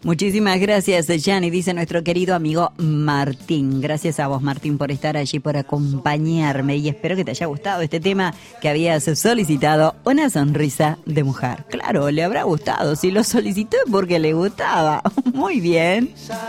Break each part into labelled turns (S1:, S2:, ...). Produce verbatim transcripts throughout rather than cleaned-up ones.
S1: Muchísimas gracias, Yani, dice nuestro querido amigo Martín. Gracias a vos, Martín, por estar allí, por acompañarme, y espero que te haya gustado este tema que habías solicitado, Una sonrisa de mujer. Claro, le habrá gustado, si lo solicitó es porque le gustaba. Muy bien.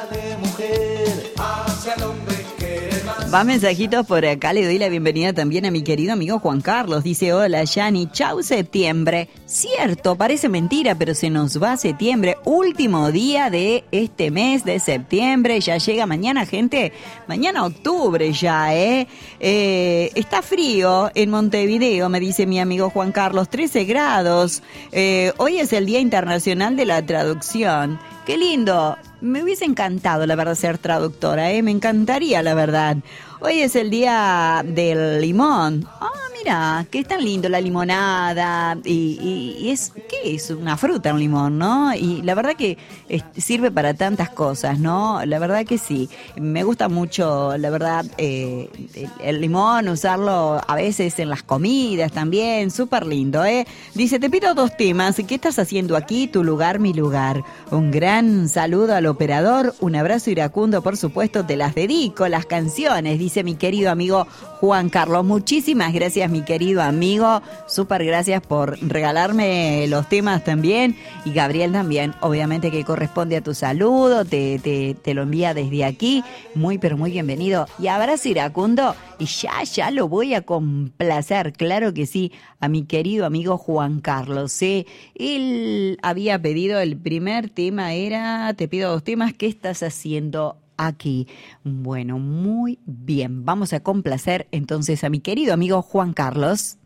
S1: Va mensajitos por acá, le doy la bienvenida también a mi querido amigo Juan Carlos. Dice, hola Yani, chau septiembre. Cierto, parece mentira, pero se nos va septiembre, último día de este mes de septiembre. Ya llega mañana, gente, mañana octubre ya, ¿eh? eh está frío en Montevideo, me dice mi amigo Juan Carlos, trece grados. Eh, hoy es el Día Internacional de la Traducción. ¡Qué lindo! Me hubiese encantado, la verdad, ser traductora, ¿eh? Me encantaría, la verdad. Hoy es el día del limón. Ah, mira, qué tan lindo la limonada. Y, y, y es, ¿qué es? Una fruta, un limón, ¿no? Y la verdad que es, sirve para tantas cosas, ¿no? La verdad que sí. Me gusta mucho, la verdad, eh, el, el limón, usarlo a veces en las comidas también. Súper lindo, ¿eh? Dice, te pido dos temas. ¿Qué estás haciendo aquí? Tu lugar, mi lugar. Un gran saludo al operador. Un abrazo iracundo, por supuesto. Te las dedico, las canciones, dice mi querido amigo Juan Carlos. Muchísimas gracias, mi querido amigo. Súper gracias por regalarme los temas también. Y Gabriel también, obviamente que corresponde a tu saludo. Te, te, te lo envía desde aquí. Muy, pero muy bienvenido. Y abrazo iracundo. Y ya, ya lo voy a complacer. Claro que sí, a mi querido amigo Juan Carlos. ¿eh? Él había pedido el primer tema, era, te pido dos temas. ¿Qué estás haciendo aquí? Bueno, muy bien. Vamos a complacer entonces a mi querido amigo Juan Carlos.